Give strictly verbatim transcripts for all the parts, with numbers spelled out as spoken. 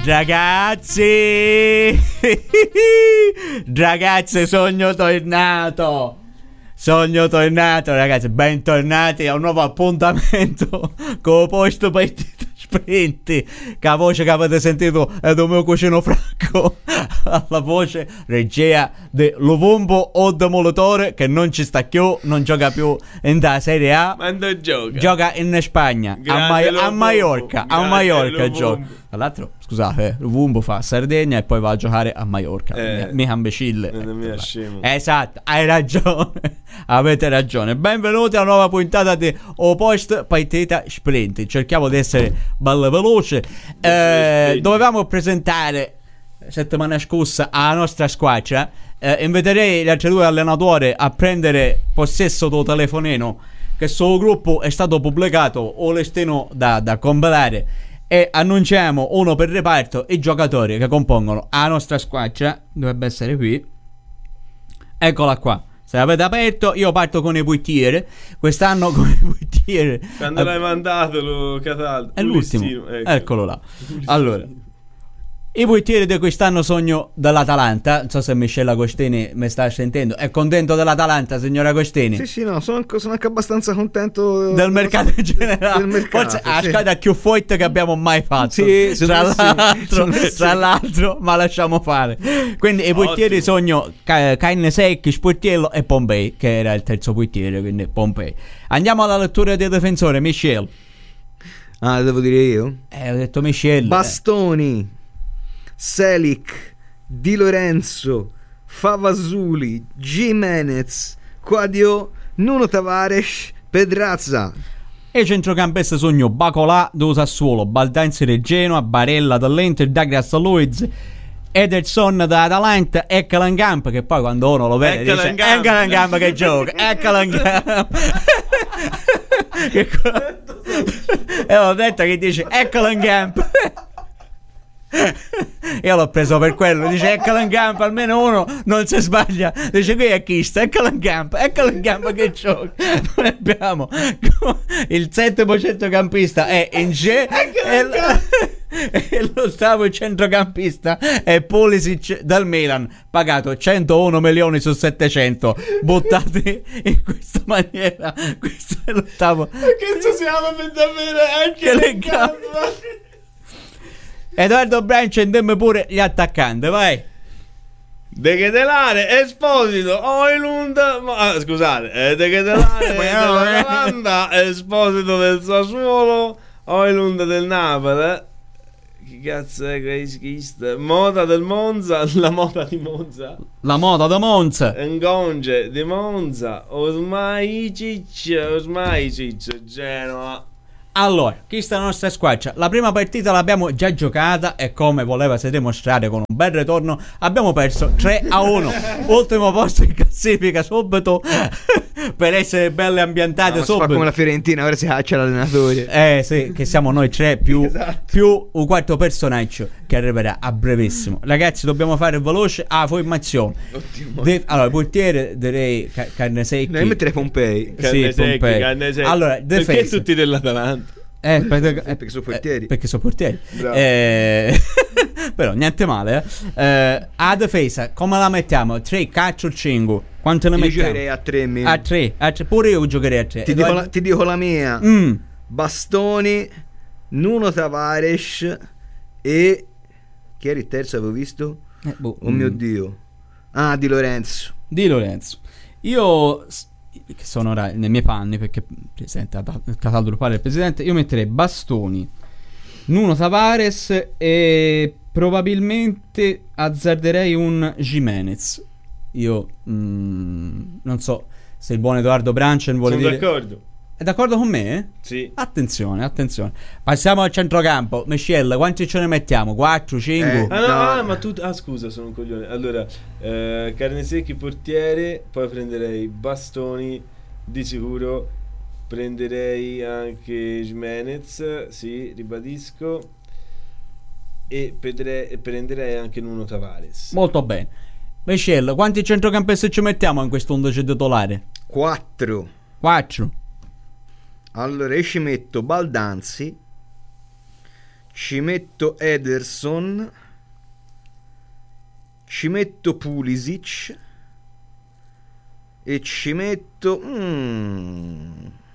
Ragazzi, ragazzi, sogno tornato. Sogno tornato, ragazzi. Bentornati a un nuovo appuntamento con Post Partita Sprinti. Che la voce che avete sentito è del mio cugino Franco. La voce regia di Luvumbo o de Molotore, che non ci sta più, non gioca più in da Serie A. Ma non gioca. Gioca in Spagna, a, Ma- a Maiorca. A Maiorca gioca. Tra l'altro, scusate, Luvumbo fa Sardegna e poi va a giocare a Maiorca. Eh, mica imbecille. Non mi scemo. Esatto, hai ragione. Avete ragione. Benvenuti a una nuova puntata di O Post Partita Sprinti. Cerchiamo di essere bello veloce. Eh, dovevamo presentare settimana scorsa alla nostra squadra. Eh, inviterei gli altri due allenatori a prendere possesso del telefonino, che sul gruppo è stato pubblicato o listino da, da compilare, e annunciamo uno per reparto i giocatori che compongono la nostra squadra. Dovrebbe essere qui. Eccola qua. Se l'avete aperto, io parto con i portieri. Quest'anno con i portieri. Quando eh, l'hai mandato lo Cataldo. È l'ultimo. Ecco. Eccolo là. Allora, i portieri di quest'anno sogno dell'Atalanta. Non so se Michele Agostini mi sta sentendo. È contento dell'Atalanta, signora Agostini? Sì, sì, no, sono, sono anche abbastanza contento del mercato in generale. Del mercato, forse sì. la squadra più forte che abbiamo mai fatto. Sì, tra l'altro, sì, tra l'altro, ma lasciamo fare. Quindi i portieri sogno Caine Secchi, Sportiello e Pompei, che era il terzo portiere, quindi Pompei. Andiamo alla lettura dei difensori. Michele. Ah, devo dire io? Eh, ho detto Michele. Bastoni, Selic, Di Lorenzo, Favasuli, Jimenez, Quadio, Nuno Tavares, Pedrazza. E centrocampista sogno Bacolà do Sassuolo, Baldanzi del Genoa, Barella dell'Inter, Douglas Luiz, Ederson da Atalanta, Eckelenkamp, che poi quando uno lo vede dice Eckelenkamp che gioca, Eckelenkamp. E ho detto che dice Eckelenkamp. Io l'ho preso per quello. Dice Eckelenkamp, almeno uno non si sbaglia. Dice qui è chi sta, Eckelenkamp, Eckelenkamp che gioca. Noi abbiamo il settimo centrocampista è Inge e, l- e l'ottavo centrocampista è Pulisic del Milan, pagato centouno milioni su settecento, buttati in questa maniera. Questo è l'ottavo. Ma che ci siamo per davvero Eckelenkamp? Edoardo Branch, dimmi pure gli attaccanti, vai. De Ketelare, Esposito, Oilund, ma, ah, scusate, eh, De Ketelare dell'Atalanta, Esposito del Sassuolo, Oilund del Napoli. Che cazzo è questo? Moda del Monza, la moda di Monza. La moda da Monza. Ngonge di Monza, Osmaicic, Osmaicic, Genoa. Allora, chi sta la nostra squadra? La prima partita l'abbiamo già giocata e come volevasi dimostrare con un bel ritorno abbiamo perso tre a uno. Ultimo posto in classifica subito per essere belle ambientate, no, subito. Si fa come la Fiorentina, ora si caccia l'allenatore. Eh sì, che siamo noi tre più, esatto. più un quarto personaggio che arriverà a brevissimo. Ragazzi, dobbiamo fare veloce a formazione. De- allora, portiere direi ca- Carne Secchi. Devi mettere Pompei. Sì, Pompei. Carne Secchi. Allora, perché tutti dell'Atalanta? Eh, perché, eh, perché sono portieri. Eh, perché sono portieri. Eh, però niente male. Eh. Eh, a difesa, come la mettiamo? tre, quattro, cinque. Quanto ne io mettiamo? Io giocherei a tre. A tre, a tre. Pure io giocherei a tre. Ti, dico la, ti dico la mia. Mm. Bastoni, Nuno Tavares e... Chi era il terzo, avevo visto? Eh, boh. Oh mio Dio. Ah, Di Lorenzo. Di Lorenzo. Io... che sono ora nei miei panni, perché presente Cataldo Lupare il presidente, io metterei Bastoni, Nuno Tavares e probabilmente azzarderei un Jimenez. Io mm, non so se il buon Edoardo Branchen vuole sono dire. d'accordo. È d'accordo con me? Sì. Attenzione, attenzione. Passiamo al centrocampo. Michele, quanti ce ne mettiamo? quattro, cinque? Eh. Ah, no, No. ah, ma tu. Ah, scusa, sono un coglione. Allora, eh, Carne Secchi, portiere. Poi prenderei Bastoni di sicuro. Prenderei anche Jimenez. Sì, ribadisco. E pedre- prenderei anche Nuno Tavares. Molto bene. Michele, quanti centrocampisti ci mettiamo in questo undici titolare? quattro. quattro. Allora io ci metto Baldanzi, ci metto Ederson, ci metto Pulisic e ci metto mm,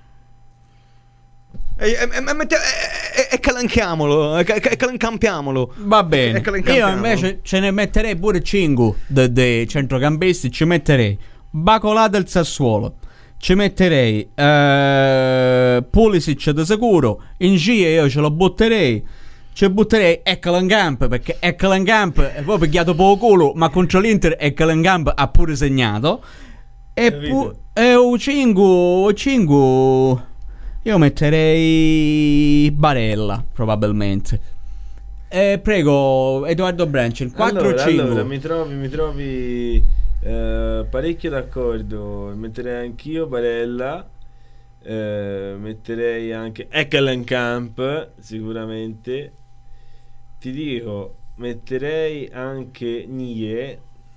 e, e, e, e, e calanchiamolo e, e calancampiamolo. Va bene, io invece ce ne metterei pure cinque dei centrocampisti. Ci metterei Bacolà del Sassuolo, ci metterei uh, Pulisic di sicuro, in G io ce lo butterei, ci butterei Ekkelenkamp, perché Ekkelenkamp è poi picchiato poco culo, ma contro l'Inter Ekkelenkamp ha pure segnato. E pu- e o cinque io metterei Barella probabilmente. E prego Edoardo Branci, il quattro allora, cinque. Allora mi trovi, mi trovi eh, parecchio d'accordo. Metterei anch'io Barella, eh, metterei anche Ekkelenkamp sicuramente. Ti dico, metterei anche Nie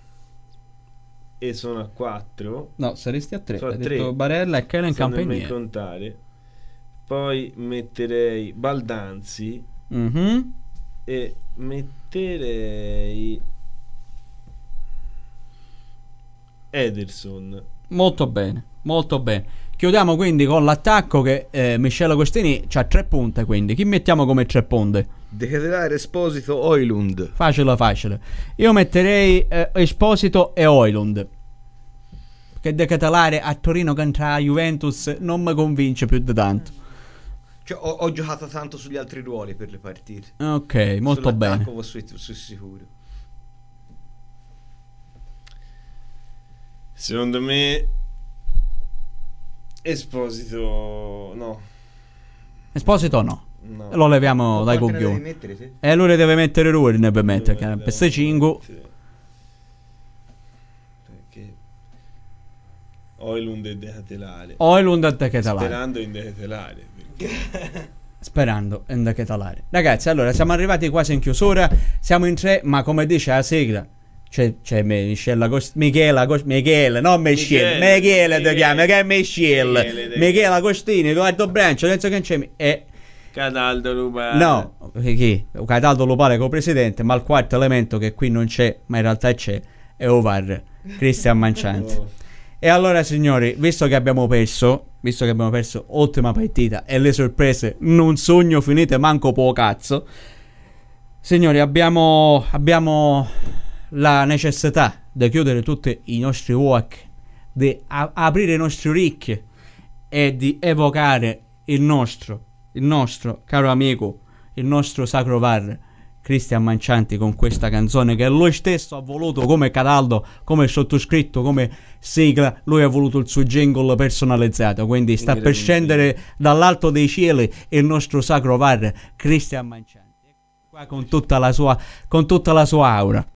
e sono a quattro. No, saresti a tre. Sono a Hai tre. detto Barella e Ekkelenkamp e Non Nie. contare. Poi metterei Baldanzi Mm-hmm. e metterei Ederson. Molto bene, molto bene. Chiudiamo quindi con l'attacco che eh, Michele Agostini c'ha tre punte, quindi chi mettiamo come tre punte? De Ketelaere, Esposito, Højlund. Facile facile. Io metterei eh, Esposito e Højlund, perché De Ketelaere a Torino contro la Juventus non mi convince più di tanto. Cioè, ho, ho giocato tanto sugli altri ruoli per le partite. Ok, molto bene. Sull'attacco sono su sicuro. Secondo me Esposito no. Esposito no. No. Lo leviamo dai Quante ne devi coglioni. mettere, te? E lui ne deve mettere due, ne deve mettere. Dove Che per queste cinque. Perché Højlund e De Ketelaere. Højlund e De Ketelaere. Sperando in De Ketelaere. perché- Sperando in De Ketelaere. Ragazzi, allora siamo arrivati quasi in chiusura. Siamo in tre, ma come dice la sigla, c'è, c'è Michele Agost- Michele Agost- Michele, non Michele, Michele, Michele ti Michele. chiama, che è Michele. Michele, De- Michele Agostini, Edoardo Brancio, Lorenzo Cancemi e Cataldo Lupale. no, chi? Cataldo Lupale come presidente, ma il quarto elemento che qui non c'è, ma in realtà c'è, è Ovar, Cristian Mancianti. Oh. E allora signori, visto che abbiamo perso, visto che abbiamo perso ultima partita e le sorprese non sogno finite manco po' cazzo, signori, abbiamo abbiamo la necessità di chiudere tutti i nostri work, di a- aprire i nostri orecchie e di evocare il nostro, il nostro caro amico, il nostro sacro var Cristian Mancianti con questa canzone che lui stesso ha voluto come Cataldo, come sottoscritto, come sigla. Lui ha voluto il suo jingle personalizzato, quindi sta per scendere dall'alto dei cieli il nostro sacro var Cristian Mancianti qua con tutta la sua con tutta la sua aura.